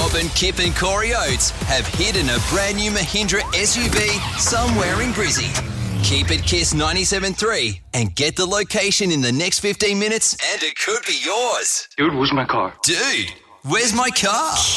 Rob and Kip and Corey Oates have hidden a brand new Mahindra SUV somewhere in Brizzy. Keep it Kiss 97.3 and get the location in the next 15 minutes and it could be yours. Dude, where's my car? Dude, where's my car?